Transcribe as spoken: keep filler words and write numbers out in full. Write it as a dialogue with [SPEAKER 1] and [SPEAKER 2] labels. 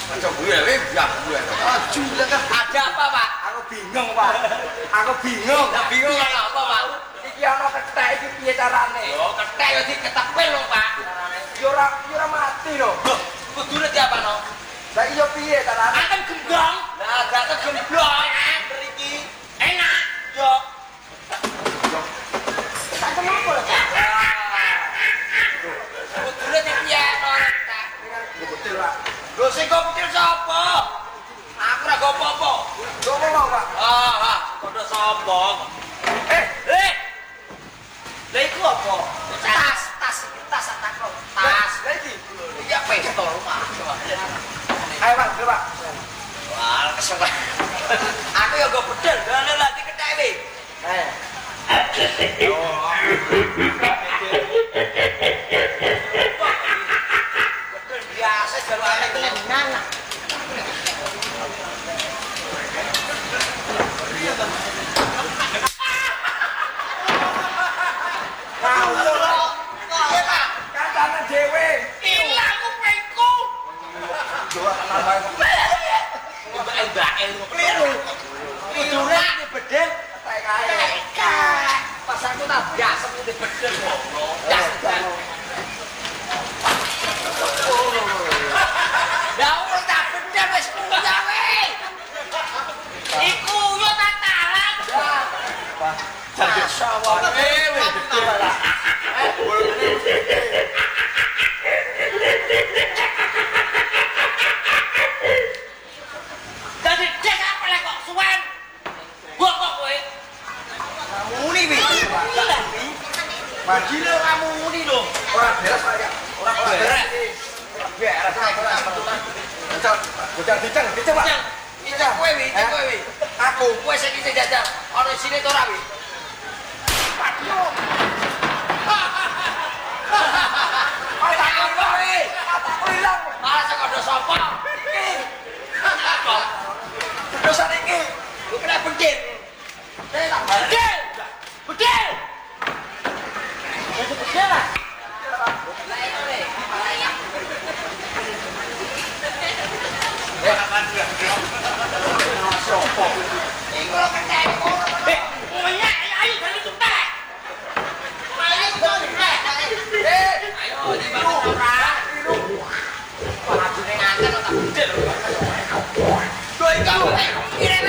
[SPEAKER 1] Aja gue ya, ya gue. Aju kan ada apa, Pak? Aku bingung, Pak. Aku bingung. Ya bingung ana apa, Pak? Iki ana kethek iki piye carane? Yo, kethek yo diketepil lho, Pak. Yo ora yo ora mati lho. Kudune diapano? Saiki yo piye carane? Akan gemblong. Lah, gak gemblong mriki. Enak. Yo. Yo. Tak kenapa lho, Pak? Kudune piye ana kethek? Betul, Pak. Lho sing kok pikir sapa? Aku ora go apa-apa. Go apa, Pak? Ah, ah, kono sombong. Eh, eh. Lha iku apa? Tas, tas, tas tak kok. Tas. Lha iki. Iki pistol, Pak. Ayo, Pak, coba. Wah, kesempatan. Aku ya go bedel, lha lha diketek iki. Eh. Bedel biasa jalane tenan. Pas aku tak biasa mesti bedel ngono. Ya ora tak bedel wis kuwi wae. Iku yo tak talang. Wah, jadi sawah eh wis bedel lah. Dadi cek apa lek kok suwen. Gua kok kowe. Muni wi. Bajine ora muni lho. Ora beres kaya. Ora beres. Beres ora petutan. Bocah, bocah diceng, diceng, Pak. Diceng kowe wi, diceng kowe wi. Aku kowe sing iki jajal. Ana sine to ora wi? Padyo. Oh, tak kowe. Tak ilang. Malah sing ada sapa? Iki. Kok. Dosa iki. Ku kena bencin. Saya tak bencin. Bencin. Bencin lah. Eh, kapan dia? Sopo. Iku lho kene. Eh, ngoyak ayo bali tumpah. Ayo tumpah. Eh, ayo dibantu ora. Iru. Wah, ajine nganten tak bencin. Kok iki? Ini